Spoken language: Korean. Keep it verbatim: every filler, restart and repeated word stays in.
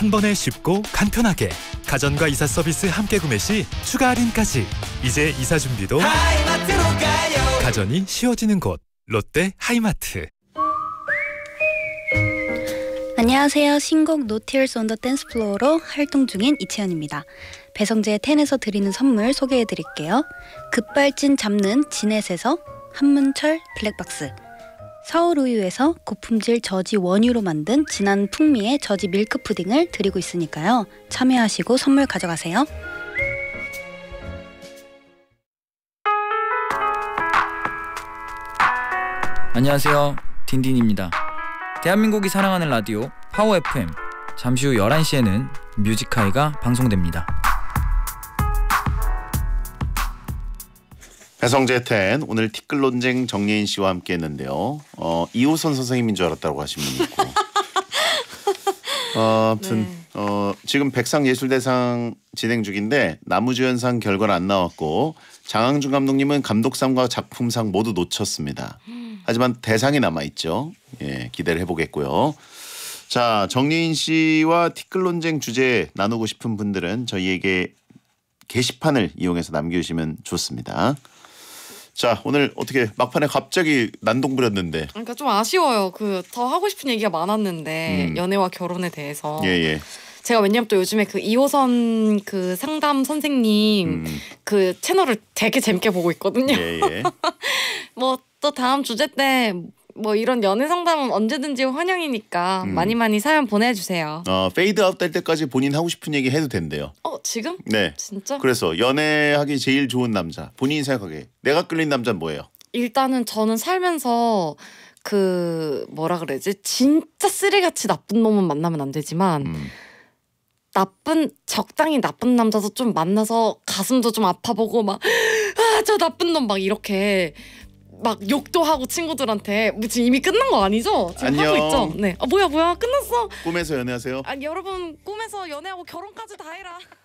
한 번에 쉽고 간편하게 가전과 이사 서비스 함께 구매 시 추가 할인까지. 이제 이사 준비도 하이마트로 가요. 가전이 쉬워지는 곳 롯데 하이마트. 안녕하세요. 신곡 No Tears on the Dance Floor로 활동 중인 이채연입니다. 배성재의 텐에서 드리는 선물 소개해드릴게요. 급발진 잡는 진햇에서 한문철 블랙박스, 서울우유에서 고품질 저지 원유로 만든 진한 풍미의 저지 밀크 푸딩을 드리고 있으니까요. 참여하시고 선물 가져가세요. 안녕하세요. 딘딘입니다. 대한민국이 사랑하는 라디오 파워 에프엠. 잠시 후 열한 시에는 뮤직하이가 방송됩니다. 배성재 텐, 오늘 티끌 논쟁 정예인 씨와 함께 했는데요. 어, 이호선 선생님인 줄 알았다고 하신 분이 있고. 어, 아무튼 네. 어, 지금 백상예술대상 진행 중인데 나무주연상 결과는 안 나왔고 장항준 감독님은 감독상과 작품상 모두 놓쳤습니다. 하지만 대상이 남아있죠. 예, 기대를 해보겠고요. 자, 정예인 씨와 티끌 논쟁 주제 나누고 싶은 분들은 저희에게 게시판을 이용해서 남겨주시면 좋습니다. 자, 오늘 어떻게 막판에 갑자기 난동 부렸는데. 그러니까 좀 아쉬워요. 그 더 하고 싶은 얘기가 많았는데 음. 연애와 결혼에 대해서. 예, 예. 제가 왜냐면 또 요즘에 그 이호선 그 상담 선생님 음. 그 채널을 되게 재밌게 보고 있거든요. 예, 예. 뭐 또 다음 주제 때 뭐 이런 연애 상담은 언제든지 환영이니까 음. 많이 많이 사연 보내주세요. 어, 페이드 아웃 될 때까지 본인 하고 싶은 얘기 해도 된대요. 어 지금? 네. 진짜? 그래서 연애하기 제일 좋은 남자, 본인이 생각하기에 내가 끌린 남자는 뭐예요? 일단은 저는 살면서 그 뭐라 그래야지 진짜 쓰레기같이 나쁜 놈은 만나면 안 되지만 음. 나쁜 적당히 나쁜 남자도 좀 만나서 가슴도 좀 아파보고 막 아 저 나쁜 놈 막 이렇게 막 욕도 하고 친구들한테 뭐 지금 이미 끝난 거 아니죠? 지금 안녕. 하고 있죠? 네. 아 뭐야 뭐야 끝났어. 꿈에서 연애하세요. 아 여러분 꿈에서 연애하고 결혼까지 다 해라.